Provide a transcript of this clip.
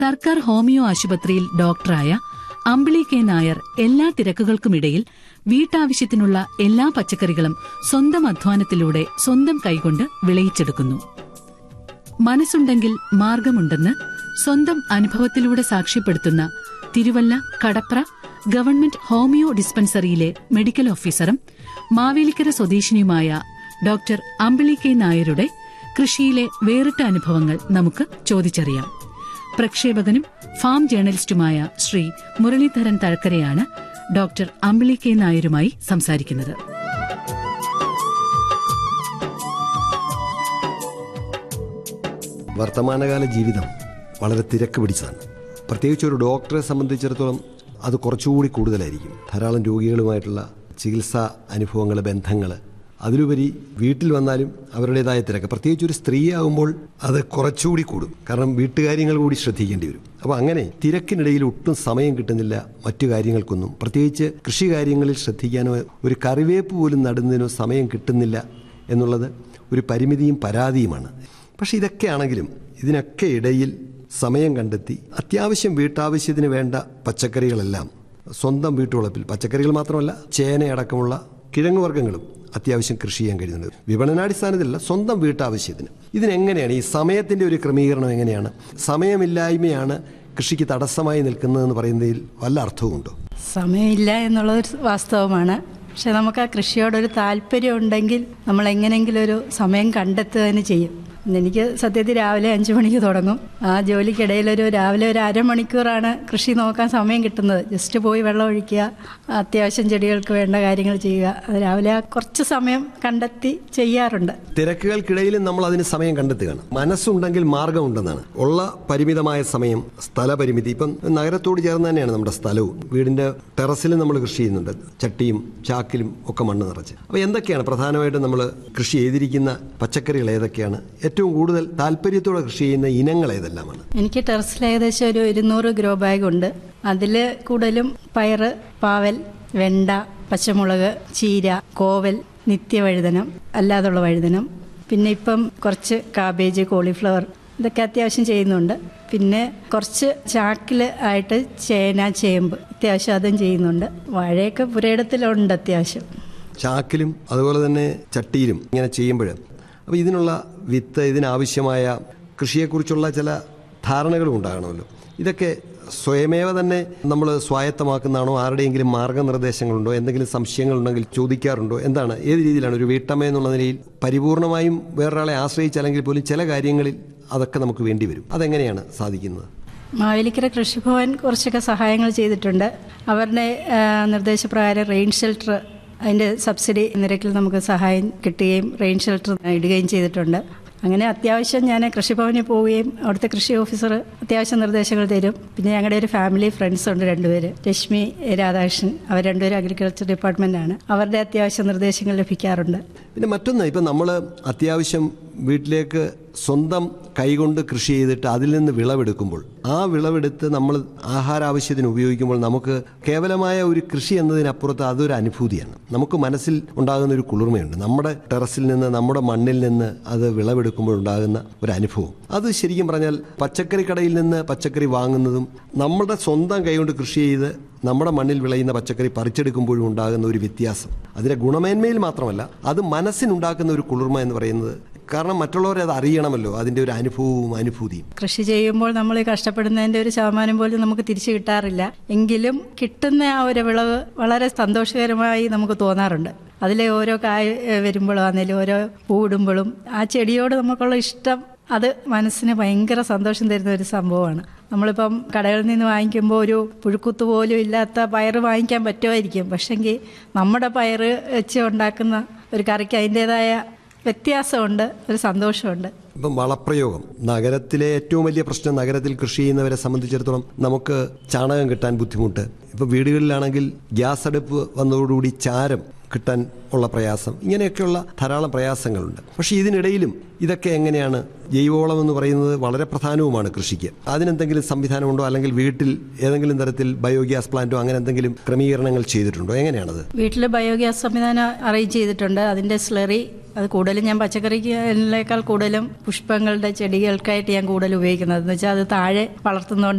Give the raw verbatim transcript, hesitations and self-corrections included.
സർക്കാർ ഹോമിയോ ആശുപത്രിയിൽ ഡോക്ടറായ അമ്പിളി കെ നായർ എല്ലാ തിരക്കുകൾക്കുമിടയിൽ വീട്ടാവശ്യത്തിനുള്ള എല്ലാ പച്ചക്കറികളും സ്വന്തം അധ്വാനത്തിലൂടെ സ്വന്തം കൈകൊണ്ട് വിളയിച്ചെടുക്കുന്നു. മനസ്സുണ്ടെങ്കിൽ മാർഗമുണ്ടെന്ന് സ്വന്തം അനുഭവത്തിലൂടെ സാക്ഷ്യപ്പെടുത്തുന്ന Thiruvalla Kadapra government homeo ഡിസ്പെൻസറിയിലെ medical ഓഫീസറും മാവേലിക്കര സ്വദേശിനിയുമായ ഡോക്ടർ അമ്പിളി കെ നായരുടെ കൃഷിയിലെ വേറിട്ട അനുഭവങ്ങൾ നമുക്ക് ചോദിച്ചറിയാം. പ്രക്ഷേപകനും ഫാം ജേർണലിസ്റ്റുമായ ശ്രീ മുരളീധരൻ തഴക്കരയാണ് ഡോക്ടർ അമ്പിളി കെ നായരുമായി സംസാരിക്കുന്നത്. വർത്തമാനകാല ജീവിതം വളരെ തിരക്ക് പിടിച്ചതാണ്. പ്രത്യേകിച്ച് ഒരു ഡോക്ടറെ സംബന്ധിച്ചിടത്തോളം അത് കുറച്ചുകൂടി കൂടുതലായിരിക്കും. ധാരാളം രോഗികളുമായിട്ടുള്ള ചികിത്സാ അനുഭവങ്ങൾ, ബന്ധങ്ങൾ, അതിലുപരി വീട്ടിൽ വന്നാലും അവരുടേതായ തിരക്ക്. പ്രത്യേകിച്ച് ഒരു സ്ത്രീയാകുമ്പോൾ അത് കുറച്ചുകൂടി കൂടും. കാരണം വീട്ടുകാര്യങ്ങൾ കൂടി ശ്രദ്ധിക്കേണ്ടി വരും. അപ്പോൾ അങ്ങനെ തിരക്കിനിടയിൽ ഒട്ടും സമയം കിട്ടുന്നില്ല മറ്റു കാര്യങ്ങൾക്കൊന്നും. പ്രത്യേകിച്ച് കൃഷി കാര്യങ്ങളിൽ ശ്രദ്ധിക്കാനോ ഒരു കറിവേപ്പ് പോലും നടുന്നതിനോ സമയം കിട്ടുന്നില്ല എന്നുള്ളത് ഒരു പരിമിതിയും പരാതിയുമാണ്. പക്ഷേ ഇതൊക്കെയാണെങ്കിലും ഇതിനൊക്കെ ഇടയിൽ സമയം കണ്ടെത്തി അത്യാവശ്യം വീട്ടാവശ്യത്തിന് വേണ്ട പച്ചക്കറികളെല്ലാം സ്വന്തം വീട്ടുവളപ്പിൽ, പച്ചക്കറികൾ മാത്രമല്ല ചേനയടക്കമുള്ള കിഴങ്ങുവർഗ്ഗങ്ങളും അത്യാവശ്യം കൃഷി ചെയ്യാൻ കഴിയുന്നുണ്ട്. വിപണനാടിസ്ഥാനത്തിലല്ല, സ്വന്തം വീട്ടാവശ്യത്തിന്. ഇതിനെങ്ങനെയാണ് ഈ സമയത്തിൻ്റെ ഒരു ക്രമീകരണം എങ്ങനെയാണ്? സമയമില്ലായ്മയാണ് കൃഷിക്ക് തടസ്സമായി നിൽക്കുന്നതെന്ന് പറയുന്നതിൽ വല്ല അർത്ഥവുമുണ്ടോ? സമയമില്ല എന്നുള്ളത് വാസ്തവമാണ്. പക്ഷെ നമുക്ക് ആ കൃഷിയോടൊരു താല്പര്യം ഉണ്ടെങ്കിൽ നമ്മൾ എങ്ങനെയെങ്കിലും ഒരു സമയം കണ്ടെത്തുക തന്നെ ചെയ്യും. എനിക്ക് സത്യത്തിൽ രാവിലെ അഞ്ചു മണിക്ക് തുടങ്ങും. ആ ജോലിക്കിടയിലൊരു രാവിലെ ഒരു അരമണിക്കൂറാണ് കൃഷി നോക്കാൻ സമയം കിട്ടുന്നത്. ജസ്റ്റ് പോയി വെള്ളം ഒഴിക്കുക, അത്യാവശ്യം ചെടികൾക്ക് വേണ്ട കാര്യങ്ങൾ ചെയ്യുക. അത് രാവിലെ ആ കുറച്ച് സമയം കണ്ടെത്തി ചെയ്യാറുണ്ട്. തിരക്കുകൾക്കിടയിലും നമ്മൾ അതിന് സമയം കണ്ടെത്തുകയാണ്. മനസ്സുണ്ടെങ്കിൽ മാർഗമുണ്ടെന്നാണ്. ഉള്ള പരിമിതമായ സമയം, സ്ഥലപരിമിതി. ഇപ്പം നഗരത്തോട് ചേർന്ന് തന്നെയാണ് നമ്മുടെ സ്ഥലവും. വീടിൻ്റെ ടെറസിലും നമ്മൾ കൃഷി ചെയ്യുന്നുണ്ട്, ചട്ടിയും ചാക്കിലും ഒക്കെ മണ്ണ് നിറച്ച്. അപ്പോൾ എന്തൊക്കെയാണ് പ്രധാനമായിട്ടും നമ്മൾ കൃഷി ചെയ്തിരിക്കുന്ന പച്ചക്കറികൾ ഏതൊക്കെയാണ്? ഏറ്റവും കൂടുതൽ താല്പര്യത്തോടെ കൃഷി ചെയ്യുന്ന ഇനങ്ങൾ ഏതെല്ലാമാണ്? എനിക്ക് ടെറസിൽ ഏകദേശം ഒരു ഇരുന്നൂറ് ഗ്രോ ബാഗ് ഉണ്ട്. അതിൽ കൂടുതലും പയറ്, പാവൽ, വെണ്ട, പച്ചമുളക്, ചീര, കോവൽ, നിത്യവഴുതനം, അല്ലാതുള്ള വഴുതനം, പിന്നെ ഇപ്പം കുറച്ച് കാബേജ്, കോളിഫ്ലവർ, ഇതൊക്കെ അത്യാവശ്യം ചെയ്യുന്നുണ്ട്. പിന്നെ കുറച്ച് ചാക്കിൽ ആയിട്ട് ചേന, ചേമ്പ് അത്യാവശ്യം അതും ചെയ്യുന്നുണ്ട്. വാഴയൊക്കെ പുരയിടത്തിലുണ്ട് അത്യാവശ്യം. ചാക്കിലും അതുപോലെ തന്നെ ചട്ടിയിലും ഇങ്ങനെ ചെയ്യുമ്പോൾ അപ്പോൾ ഇതിനുള്ള വിത്ത്, ഇതിനാവശ്യമായ കൃഷിയെക്കുറിച്ചുള്ള ചില ധാരണകളും ഉണ്ടാകണമല്ലോ. ഇതൊക്കെ സ്വയമേവ തന്നെ നമ്മൾ സ്വായത്തമാക്കുന്നതാണോ? ആരുടെയെങ്കിലും മാർഗ്ഗനിർദ്ദേശങ്ങളുണ്ടോ? എന്തെങ്കിലും സംശയങ്ങളുണ്ടെങ്കിൽ ചോദിക്കാറുണ്ടോ? എന്താണ്, ഏത് രീതിയിലാണ് ഒരു വീട്ടമ്മ എന്നുള്ള നിലയിൽ പരിപൂർണമായും വേറൊരാളെ ആശ്രയിച്ചല്ലെങ്കിൽ പോലും ചില കാര്യങ്ങളിൽ അതൊക്കെ നമുക്ക് വേണ്ടി വരും. അതെങ്ങനെയാണ് സാധിക്കുന്നത്? മാവേലിക്കര കൃഷിഭവൻ കുറച്ചൊക്കെ സഹായങ്ങൾ ചെയ്തിട്ടുണ്ട്. അവരുടെ നിർദ്ദേശപ്രകാരം റെയിൻ ഷെൽട്ടർ, അതിൻ്റെ സബ്സിഡി നിരക്കിൽ നമുക്ക് സഹായം കിട്ടുകയും റെയിൻ ഷെൽട്ടർ ഇടുകയും ചെയ്തിട്ടുണ്ട്. അങ്ങനെ അത്യാവശ്യം ഞാൻ കൃഷിഭവനിൽ പോവുകയും അവിടുത്തെ കൃഷി ഓഫീസർ അത്യാവശ്യം നിർദ്ദേശങ്ങൾ തരും. പിന്നെ ഞങ്ങളുടെ ഒരു ഫാമിലി ഫ്രണ്ട്സ് ഉണ്ട് രണ്ടുപേര്, രശ്മി, രാധാകൃഷ്ണൻ. അവർ രണ്ടുപേരും അഗ്രികൾച്ചർ ഡിപ്പാർട്ട്മെൻറ്റാണ്. അവരുടെ അത്യാവശ്യം നിർദ്ദേശങ്ങൾ ലഭിക്കാറുണ്ട്. പിന്നെ മറ്റൊന്ന്, ഇപ്പം നമ്മൾ അത്യാവശ്യം വീട്ടിലേക്ക് സ്വന്തം കൈകൊണ്ട് കൃഷി ചെയ്തിട്ട് അതിൽ നിന്ന് വിളവെടുക്കുമ്പോൾ, ആ വിളവെടുത്ത് നമ്മൾ ആഹാരാവശ്യത്തിന് ഉപയോഗിക്കുമ്പോൾ നമുക്ക് കേവലമായ ഒരു കൃഷി എന്നതിനപ്പുറത്ത് അതൊരു അനുഭൂതിയാണ്. നമുക്ക് മനസ്സിൽ ഉണ്ടാകുന്ന ഒരു കുളിർമയുണ്ട്. നമ്മുടെ ടെറസിൽ നിന്ന്, നമ്മുടെ മണ്ണിൽ നിന്ന് അത് വിളവെടുക്കുമ്പോൾ ഉണ്ടാകുന്ന ഒരു അനുഭവം, അത് ശരിക്കും പറഞ്ഞാൽ പച്ചക്കറി കടയിൽ നിന്ന് പച്ചക്കറി വാങ്ങുന്നതും നമ്മുടെ സ്വന്തം കൈകൊണ്ട് കൃഷി ചെയ്ത് നമ്മുടെ മണ്ണിൽ വിളയുന്ന പച്ചക്കറി പറിച്ചെടുക്കുമ്പോഴും ഉണ്ടാകുന്ന ഒരു വ്യത്യാസം, അതിൻ്റെ ഗുണമേന്മയിൽ മാത്രമല്ല, അത് മനസ്സിനുണ്ടാക്കുന്ന ഒരു കുളിർമ എന്ന് പറയുന്നത്. കാരണം മറ്റുള്ളവരെ അത് അറിയണമല്ലോ, അതിൻ്റെ ഒരു അനുഭവവും അനുഭൂതിയും. കൃഷി ചെയ്യുമ്പോൾ നമ്മൾ കഷ്ടപ്പെടുന്നതിൻ്റെ ഒരു ശതമാനം പോലും നമുക്ക് തിരിച്ചു കിട്ടാറില്ല. എങ്കിലും കിട്ടുന്ന ആ ഒരു വിളവ് വളരെ സന്തോഷകരമായി നമുക്ക് തോന്നാറുണ്ട്. അതിലെ ഓരോ കായ വരുമ്പോഴും ആണെങ്കിലും ഓരോ പൂടുമ്പോഴും ആ ചെടിയോട് നമുക്കുള്ള ഇഷ്ടം, അത് മനസ്സിന് ഭയങ്കര സന്തോഷം തരുന്ന ഒരു സംഭവമാണ്. നമ്മളിപ്പം കടകളിൽ നിന്ന് വാങ്ങിക്കുമ്പോൾ ഒരു പുഴുക്കുത്ത് പോലും ഇല്ലാത്ത പയറ് വാങ്ങിക്കാൻ പറ്റുമായിരിക്കും. പക്ഷെങ്കിൽ നമ്മുടെ പയറ് വെച്ച് ഉണ്ടാക്കുന്ന ഒരു കറിക്ക് അതിൻ്റേതായ വ്യത്യാസമുണ്ട്, ഒരു സന്തോഷമുണ്ട്. ഇപ്പം വളപ്രയോഗം, നഗരത്തിലെ ഏറ്റവും വലിയ പ്രശ്നം, നഗരത്തിൽ കൃഷി ചെയ്യുന്നവരെ സംബന്ധിച്ചിടത്തോളം നമുക്ക് ചാണകം കിട്ടാൻ ബുദ്ധിമുട്ട്. ഇപ്പം വീടുകളിലാണെങ്കിൽ ഗ്യാസ് അടുപ്പ് വന്നതോടുകൂടി ചാരം കിട്ടാൻ ഉള്ള പ്രയാസം, ഇങ്ങനെയൊക്കെയുള്ള ധാരാളം പ്രയാസങ്ങളുണ്ട്. പക്ഷേ ഇതിനിടയിലും ഇതൊക്കെ എങ്ങനെയാണ്, ജൈവവളം എന്ന് പറയുന്നത് വളരെ പ്രധാനവുമാണ് കൃഷിക്ക്. അതിനെന്തെങ്കിലും സംവിധാനമുണ്ടോ, അല്ലെങ്കിൽ വീട്ടിൽ ഏതെങ്കിലും തരത്തിൽ ബയോഗ്യാസ് പ്ലാന്റോ അങ്ങനെ എന്തെങ്കിലും ക്രമീകരണങ്ങൾ ചെയ്തിട്ടുണ്ടോ? എങ്ങനെയാണത്? വീട്ടിൽ ബയോഗ്യാസ് സംവിധാനം അറേഞ്ച് ചെയ്തിട്ടുണ്ട്. അതിൻ്റെ സ്ലറി അത് കൂടുതലും ഞാൻ പച്ചക്കറിക്കേക്കാൾ കൂടുതലും പുഷ്പങ്ങളുടെ ചെടികൾക്കായിട്ട് ഞാൻ കൂടുതൽ ഉപയോഗിക്കുന്നത് എന്ന് വെച്ചാൽ അത് താഴെ വളർത്തുന്നതുകൊണ്ട്